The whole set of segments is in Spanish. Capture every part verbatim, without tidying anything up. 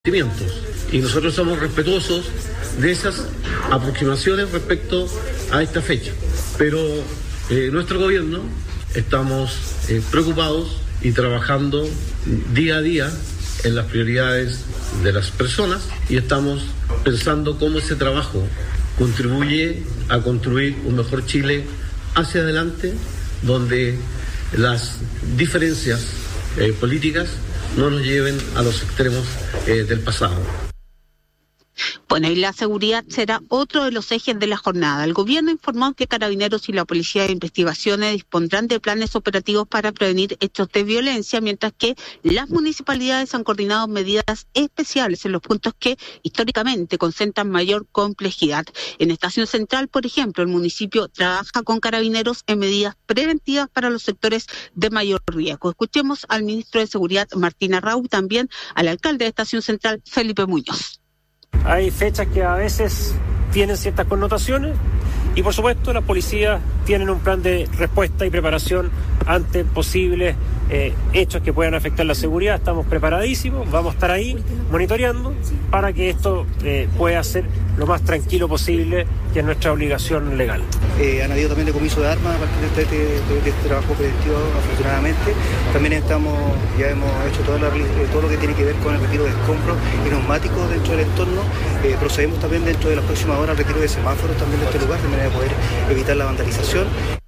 Y nosotros somos respetuosos de esas aproximaciones respecto a esta fecha. Pero eh, nuestro gobierno estamos eh, preocupados y trabajando día a día en las prioridades de las personas y estamos pensando cómo ese trabajo contribuye a construir un mejor Chile hacia adelante, donde las diferencias eh, políticas no nos lleven a los extremos eh, del pasado. Bueno, y la seguridad será otro de los ejes de la jornada. El gobierno informó que Carabineros y la Policía de Investigaciones dispondrán de planes operativos para prevenir hechos de violencia, mientras que las municipalidades han coordinado medidas especiales en los puntos que históricamente concentran mayor complejidad. En Estación Central, por ejemplo, el municipio trabaja con Carabineros en medidas preventivas para los sectores de mayor riesgo. Escuchemos al ministro de Seguridad, Martín Arrau, y también al alcalde de Estación Central, Felipe Muñoz. Hay fechas que a veces tienen ciertas connotaciones y, por supuesto, las policías tienen un plan de respuesta y preparación ante posibles eh, hechos que puedan afectar la seguridad. Estamos preparadísimos, vamos a estar ahí monitoreando para que esto eh, pueda ser lo más tranquilo posible, que es nuestra obligación legal. Eh, han habido también decomiso de armas a partir de este, de, de este trabajo preventivo, afortunadamente. También estamos, ya hemos hecho todo, la, todo lo que tiene que ver con el retiro de escombros y neumáticos dentro del entorno. Eh, procedemos también dentro de las próximas horas al retiro de semáforos también de este lugar, de manera de poder evitar la vandalización.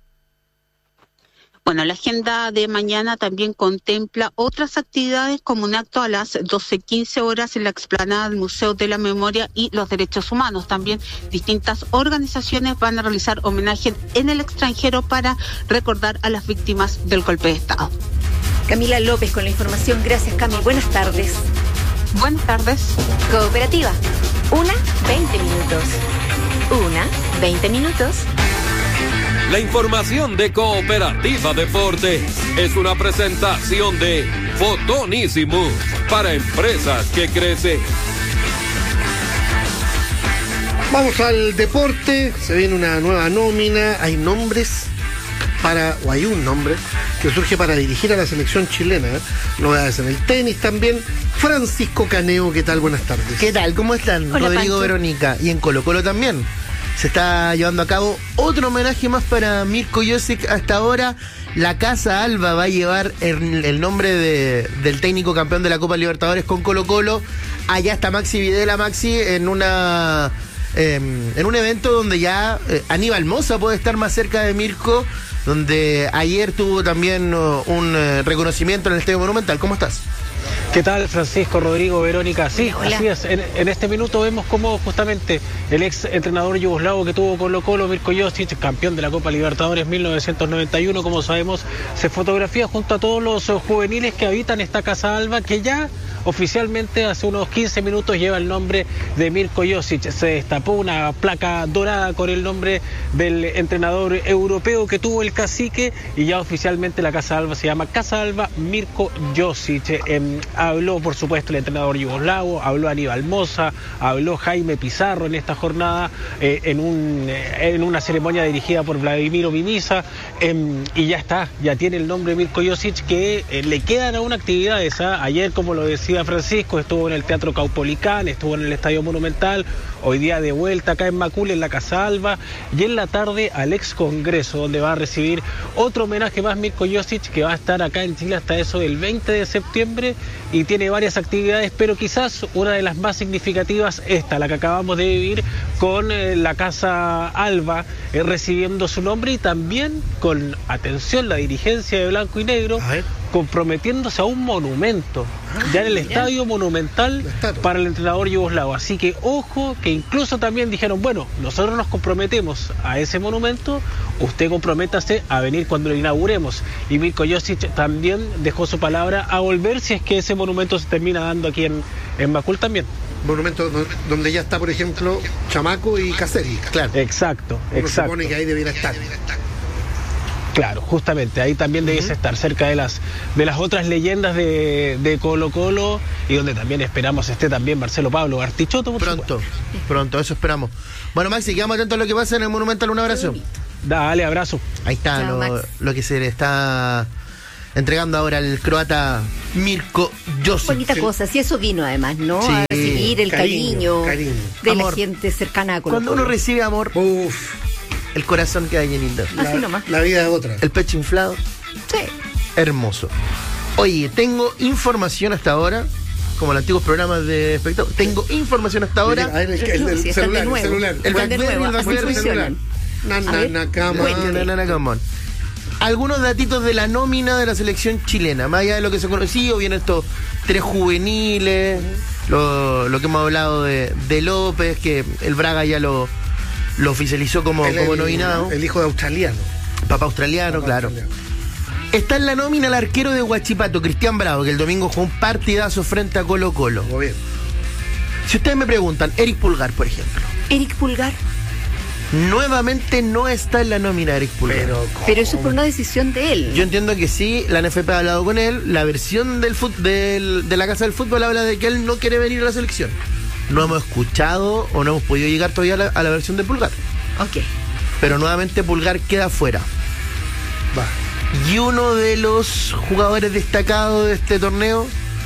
Bueno, la agenda de mañana también contempla otras actividades, como un acto a las doce quince horas en la explanada del Museo de la Memoria y los Derechos Humanos. También distintas organizaciones van a realizar homenaje en el extranjero para recordar a las víctimas del golpe de Estado. Camila López con la información. Gracias, Cami. Buenas tardes. Buenas tardes. Cooperativa. Una, veinte minutos. Una, veinte minutos. La información de Cooperativa Deporte es una presentación de Fotonísimo para empresas que crecen. Vamos al deporte, se viene una nueva nómina, hay nombres para, o hay un nombre que surge para dirigir a la selección chilena, ¿eh? Novedades en el tenis también. Francisco Caneo, ¿qué tal? Buenas tardes. ¿Qué tal? ¿Cómo están? Hola, Rodrigo, Pancho. Verónica. Y en Colo Colo también se está llevando a cabo otro homenaje más para Mirko Josic. Hasta ahora la Casa Alba va a llevar el, el nombre de, del técnico campeón de la Copa Libertadores con Colo Colo. Allá está Maxi Videla, Maxi, en una eh, en un evento donde ya eh, Aníbal Mosa puede estar más cerca de Mirko, donde ayer tuvo también uh, un uh, reconocimiento en el Estadio Monumental. ¿Cómo estás? ¿Qué tal, Francisco, Rodrigo, Verónica? Sí, Hola. así es. En, en este minuto vemos cómo justamente el ex entrenador yugoslavo que tuvo Colo Colo, Mirko Josic, campeón de la Copa Libertadores mil novecientos noventa y uno, como sabemos, se fotografía junto a todos los uh, juveniles que habitan esta Casa Alba, que ya oficialmente hace unos quince minutos lleva el nombre de Mirko Josic. Se destapó una placa dorada con el nombre del entrenador europeo que tuvo el cacique y ya oficialmente la Casa Alba se llama Casa Alba Mirko Josic. Eh, habló, por supuesto, el entrenador yugoslavo, habló Aníbal Mosa, habló Jaime Pizarro en esta jornada, eh, en, un, eh, en una ceremonia dirigida por Vladimiro Mimiza, eh, y ya está, ya tiene el nombre Mirko Josic, que eh, le quedan aún actividades. ¿eh? Ayer, como lo decía Francisco, estuvo en el Teatro Caupolicán, estuvo en el Estadio Monumental, hoy día de vuelta acá en Macul, en la Casa Alba, y en la tarde al ex Congreso, donde va a recibir otro homenaje más Mirko Josic, que va a estar acá en Chile hasta eso del veinte de septiembre, y tiene varias actividades, pero quizás una de las más significativas, esta, la que acabamos de vivir con eh, la Casa Alba, eh, recibiendo su nombre, y también con, atención, la dirigencia de Blanco y Negro, comprometiéndose a un monumento, ah, ya en el mira. Estadio Monumental para el entrenador yugoslavo. Así que ojo, que incluso también dijeron, bueno, nosotros nos comprometemos a ese monumento, usted comprométase a venir cuando lo inauguremos. Y Mirko Josic también dejó su palabra a volver si es que ese monumento se termina dando aquí en, en Macul también. Monumento donde ya está, por ejemplo, Chamaco y Cáceres. Claro. Exacto, Uno exacto. supone que ahí debiera estar. Claro, justamente, ahí también uh-huh. debes estar cerca de las de las otras leyendas de, de Colo Colo, y donde también esperamos esté también Marcelo Pablo Artichoto. Por pronto, supuesto. pronto, eso esperamos. Bueno, Maxi, quedamos atentos a lo que pasa en el Monumental. Un abrazo. Dale, abrazo. Ahí está. Chao, lo, lo que se le está entregando ahora al croata Mirko Josic. Bonita cosa, si eso vino además, ¿no? Sí. A recibir el cariño, Cariño, cariño. de Amor. la gente cercana a Colo Cuando uno Colo. recibe amor, Uf, el corazón queda llenito. Así la, nomás. la vida es otra. El pecho inflado, Sí. hermoso. Oye, tengo información hasta ahora, como los antiguos programas de espectáculos. Tengo información hasta ahora. A ver, el, el- el Sí, están de celular, el nuevo. celular. El Están de Blackberry, nuevo, el así Blackberry, funcionan. Na, A na, ver, na, cama. cuéntame. Na, na, na, come on. Algunos datitos de la nómina de la selección chilena, más allá de lo que se ha conocido, vienen estos tres juveniles, lo, lo que hemos hablado de, de López, que el Braga ya lo, lo oficializó como, El- como el- nominado, El hijo de australiano. papá australiano, Papá claro. australiano. Está en la nómina el arquero de Huachipato, Cristian Bravo, que el domingo jugó un partidazo frente a Colo Colo. Muy bien. Si ustedes me preguntan, Eric Pulgar, por ejemplo, Eric Pulgar, nuevamente no está en la nómina Eric Pulgar. Pero, ¿cómo? pero eso por una decisión de él. Yo entiendo que sí, la N F P ha hablado con él, la versión del, fut- del de la Casa del Fútbol habla de que él no quiere venir a la selección. No hemos escuchado o no hemos podido llegar todavía a la, a la versión de Pulgar. Ok. Pero nuevamente Pulgar queda fuera. Va. Y uno de los jugadores destacados de este torneo,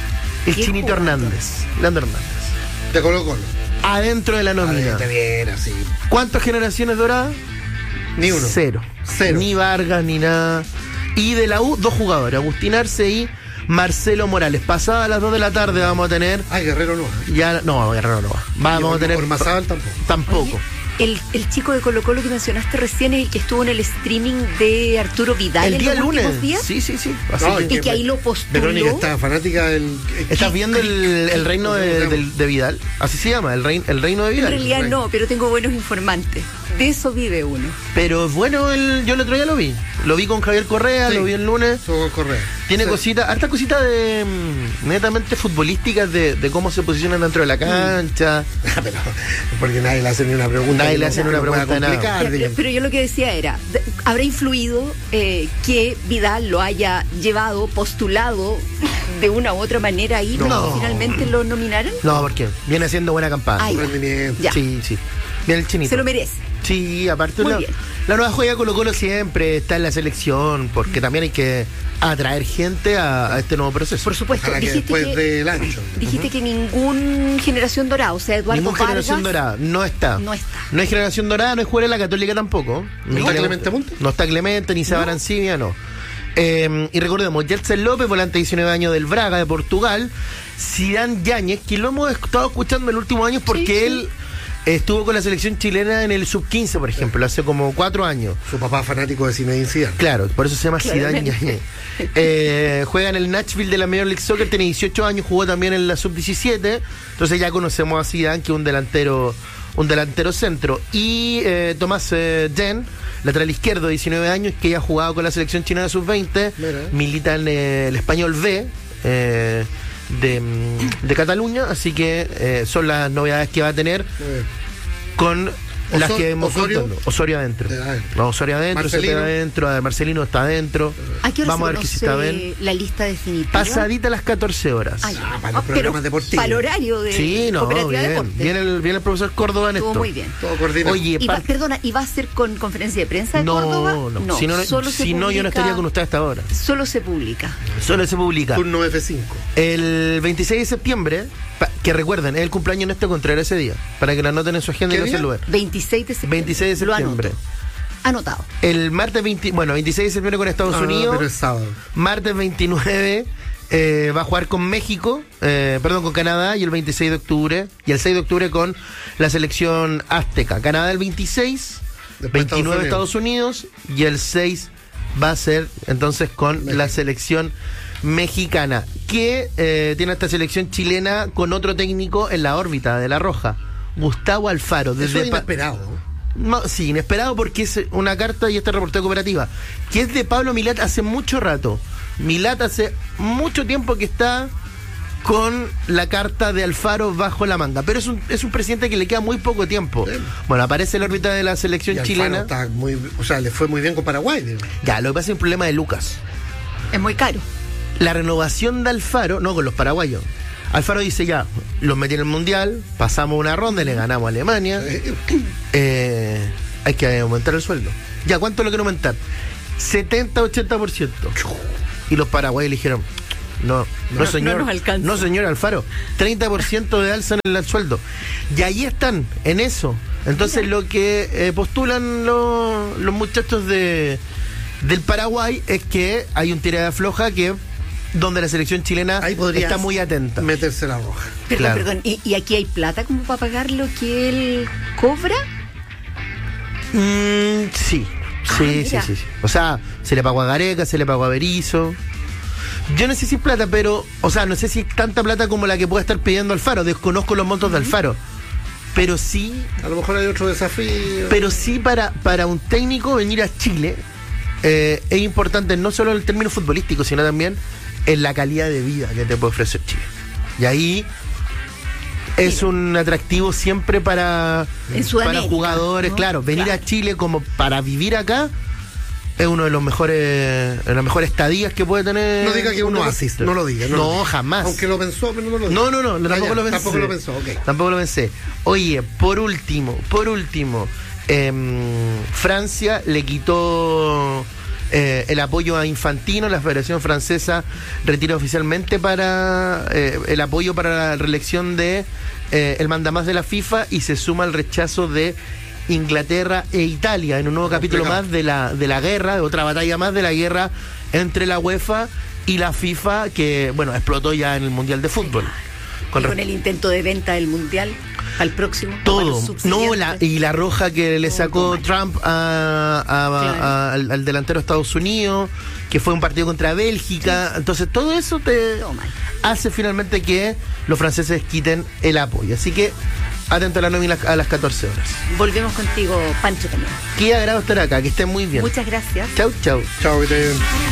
el ¿Qué Chinito jugador? Hernández, Leandro Hernández. De Colo Colo. Adentro de la Ah, nómina. está bien, así. ¿Cuántas generaciones doradas? Ni uno. Cero. Cero. Ni Vargas, ni nada. Y de la U, dos jugadores, Agustín Arce y Marcelo Morales. Pasadas las dos de la tarde vamos a tener. Ay, Guerrero no. ¿eh? Ya, no, Guerrero no va. Vamos a tener. Ormazábal tampoco. Tampoco. El, el chico de Colo Colo que mencionaste recién es el que estuvo en el streaming de Arturo Vidal El en día los últimos lunes. días. Sí, sí, sí. Así No, que- Y que ahí lo Verónica postuló. está fanática del. ¿Estás viendo el, el reino de, del- de Vidal? Así se llama, el, rein- el reino de En Vidal. realidad no, pero tengo buenos informantes. De eso vive uno. Pero bueno, el, yo el otro día lo vi. Lo vi con Javier Correa, Sí. lo vi el lunes. Soy Correa. Tiene Sí. cositas, harta cositas de mm, netamente futbolísticas de, de cómo se posicionan dentro de la cancha. Ah, pero porque nadie le hace ni una pregunta. Nadie que le no- hace ni que una no pueda pregunta de nada. complicar, Ya, pero, digamos. pero yo lo que decía era, de- ¿habrá influido eh, que Vidal lo haya llevado, postulado de una u otra manera ahí para No. que finalmente lo nominaran? No, porque viene haciendo buena campaña. Ay, Rendimiento. ya. Sí, sí. Viene el chinito. Se lo merece. Sí, aparte Muy la, bien. la nueva joya Colo Colo siempre está en la selección, porque también hay que atraer gente a, a este nuevo proceso. Por supuesto. Ojalá que Dijiste después que, del ancho. dijiste que ningún generación dorada, o sea, Eduardo Ninguna Vargas, generación dorada, no está. no está. No hay generación dorada, no hay jugador de la Católica tampoco. ¿No está Clemente Montes? No está Clemente, ni Sabar Arancibia, no. Eh, y recordemos, Jeltsin López, volante de diecinueve años del Braga, de Portugal. Zidane Yáñez, que lo hemos estado escuchando en los últimos años porque Sí, sí. él estuvo con la selección chilena en el sub quince, por ejemplo, hace como cuatro años. Su papá fanático de Zinedine Zidane. Claro, por eso se llama Zidane Claramente. Yáñez. Eh, juega en el Nashville de la Major League Soccer, tiene dieciocho años, jugó también en la sub diecisiete. Entonces ya conocemos a Zidane, que es un delantero, un delantero centro. Y eh, Tomás eh, Jen, lateral izquierdo, diecinueve años, que ya ha jugado con la selección chilena sub veinte, Mira. milita en eh, el Español B. eh, de, mm, de Cataluña, así que eh, son las novedades que va a tener Eh, con las Oso- que hemos Osorio. contado. Osorio adentro. Eh, adentro. No, Osorio adentro, Marcelino. Cepeda adentro, a- Marcelino está adentro. ¿A qué hora Vamos a se ver que si conoce está bien. la lista definitiva? Pasadita a las catorce horas. Ay, Ah, para ah, los pero programas deportivos. Para el horario de Sí, no, Cooperativa bien. Deportes. Viene el, viene el profesor Córdoba en Estuvo esto. muy bien. todo coordinado. Oye, Y va, par- perdona, ¿y va a ser con conferencia de prensa de no, Córdoba? no, Si no, solo se si no, yo no publica- estaría con usted hasta ahora. Solo se publica. Solo se publica. Turno F cinco. El veintiséis de septiembre, pa- que recuerden, es el cumpleaños de Néstor Contreras ese día, para que lo anoten en su agenda y ¿Qué no se día? lo vean. veintiséis de septiembre. veintiséis de Lo septiembre. anoto. Anotado. El martes veinte, bueno, veintiséis de septiembre con Estados Ah, Unidos. pero es sábado. Martes veintinueve eh, va a jugar con México, eh, perdón, con Canadá, y el veintiséis de octubre, y el seis de octubre con la selección azteca. Canadá el veintiséis, Después veintinueve Estados Unidos, y el seis va a ser entonces con México. la selección mexicana, que eh, tiene esta selección chilena con otro técnico en la órbita de la Roja, Gustavo Alfaro. Eso Desde es Pa- inesperado. no, sí, inesperado porque es una carta y este reporte de Cooperativa, que es de Pablo Milat hace mucho rato. Milat hace mucho tiempo que está con la carta de Alfaro bajo la manga, pero es un, es un presidente que le queda muy poco tiempo. Sí. Bueno, aparece en la órbita de la selección Y Alfaro chilena. está muy, o sea, le fue muy bien con Paraguay. digamos. Ya, lo que pasa es un problema de Lucas. Es muy caro. La renovación de Alfaro, no con los paraguayos. Alfaro dice ya, los metí en el Mundial, pasamos una ronda y le ganamos a Alemania. Eh, Eh, hay que aumentar el sueldo. Ya, ¿cuánto lo quiero aumentar? setenta, ochenta por ciento. Y los paraguayos le dijeron, no, no, no señor, no, nos alcanza. no señor Alfaro, treinta por ciento de alza en el sueldo. Y ahí están, en eso. Entonces lo que eh, postulan los, los muchachos de del Paraguay es que hay un tira de afloja que donde la selección chilena está muy atenta. Meterse la roja. Perdón, Claro. perdón. ¿Y, ¿Y aquí hay plata como para pagar lo que él cobra? Mm, sí, sí, Ah, sí, mira. sí, sí. O sea, se le pagó a Gareca, se le pagó a Berizzo. Yo no sé si es plata, pero, o sea, no sé si es tanta plata como la que puede estar pidiendo Alfaro. Desconozco los montos de Alfaro. Pero sí, A lo mejor hay otro desafío. pero sí para, para un técnico venir a Chile eh, es importante no solo en el término futbolístico, sino también en la calidad de vida que te puede ofrecer Chile. Y ahí es un atractivo siempre para, En para Sudamérica, jugadores, ¿no? claro, venir Claro. a Chile como para vivir acá es uno de los mejores, de las mejores estadías que puede tener. No diga que un oasis, no lo diga. No, lo diga. jamás. Aunque lo pensó, pero no lo diga. No, no, no, Ah, tampoco ya, lo pensé. Tampoco lo pensó, ok. Tampoco lo pensé. Oye, por último, por último, em, Francia le quitó eh, el apoyo a Infantino. La Federación Francesa retira oficialmente para eh, el apoyo para la reelección de eh, el mandamás de la FIFA y se suma al rechazo de Inglaterra e Italia en un nuevo capítulo Complicado. más de la, de la guerra, de otra batalla más de la guerra entre la UEFA y la FIFA, que bueno, explotó ya en el Mundial de Fútbol. Con, Con con el intento de venta del Mundial al próximo. todo, para los no, subsiguientes. la, y la roja que le Todo sacó mal. Trump a, a- Claro. a- al, al delantero de Estados Unidos, que fue un partido contra Bélgica. Entonces todo eso te Todo mal. hace finalmente que los franceses quiten el apoyo. Así que atento a la nómina a las catorce horas. Volvemos contigo, Pancho, también. Qué agrado estar acá, que estén muy bien. Muchas gracias. Chau, chau. Chao, que te